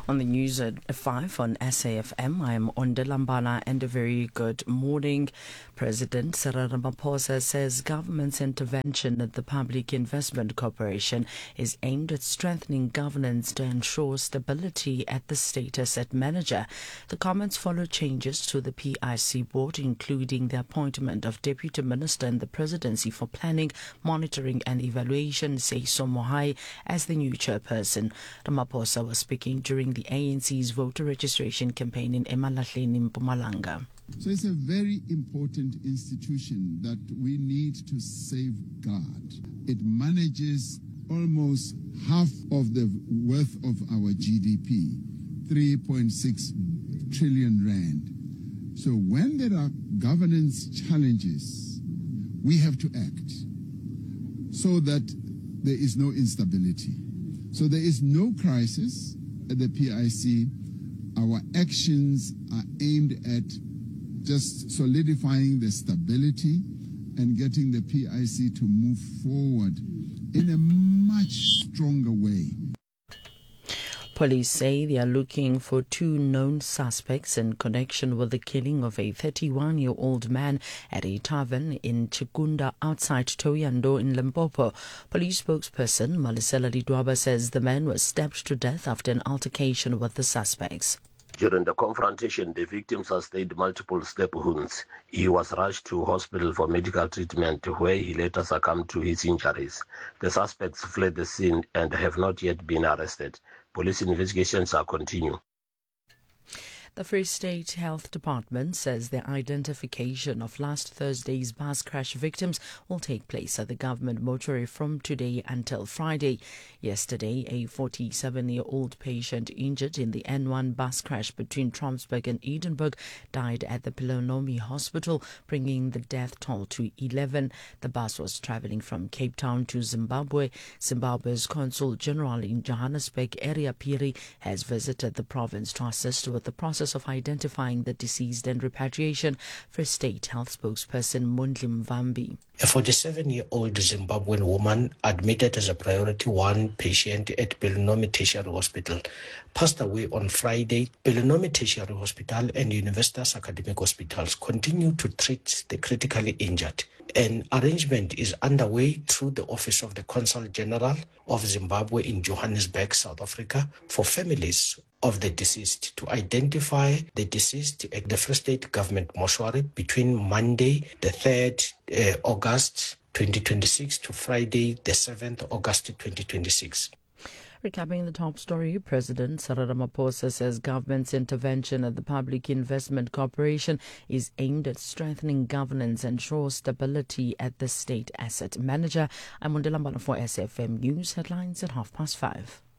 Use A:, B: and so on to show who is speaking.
A: On the news at 5 on SAFM, I am Onda Lambana and a very good morning. President Cyril Ramaphosa says government's intervention at the Public Investment Corporation is aimed at strengthening governance to ensure stability at the state asset manager. The comments follow changes to the PIC board, including the appointment of Deputy Minister in the Presidency for Planning, Monitoring and Evaluation, Seiso Mohai, as the new chairperson. Ramaphosa was speaking during the ANC's voter registration campaign in Emalahleni in Mpumalanga.
B: So it's a very important institution that we need to safeguard. It manages almost half of the worth of our GDP, 3.6 trillion rand. So when there are governance challenges, we have to act so that there is no instability. So there is no crisis at the PIC. Our actions are aimed at just solidifying the stability and getting the PIC to move forward in a much stronger way.
A: Police say they are looking for 2 known suspects in connection with the killing of a 31-year-old man at a tavern in Chikunda outside Toyando in Limpopo. Police spokesperson Malisela Lidwaba says the man was stabbed to death after an altercation with the suspects.
C: During the confrontation, the victim sustained multiple stab wounds. He was rushed to hospital for medical treatment, where he later succumbed to his injuries. The suspects fled the scene and have not yet been arrested. Police investigations are continuing.
A: The Free State Health Department says the identification of last Thursday's bus crash victims will take place at the government mortuary from today until Friday. Yesterday, a 47-year-old patient injured in the N1 bus crash between Tromsburg and Edinburgh died at the Pelonomi Hospital, bringing the death toll to 11. The bus was travelling from Cape Town to Zimbabwe. Zimbabwe's Consul General in Johannesburg, Area Piri, has visited the province to assist with the process of identifying the deceased and repatriation. For State Health spokesperson Mundli Mvambi.
D: A 47-year-old Zimbabwean woman admitted as a priority 1 patient at Pelonomi Tertiary Hospital passed away on Friday. Pelonomi Tertiary Hospital and Universitas Academic Hospitals continue to treat the critically injured. An arrangement is underway through the Office of the Consul General of Zimbabwe in Johannesburg, South Africa, for families of the deceased to identify the deceased at the Free State Government Mortuary between Monday, the 3rd August 2026 to Friday, the 7th August 2026.
A: Recapping the top story, President Cyril Ramaphosa says government's intervention at the Public Investment Corporation is aimed at strengthening governance and ensure stability at the state asset manager. I'm Ondela Mbana for SFM News headlines at 5:30.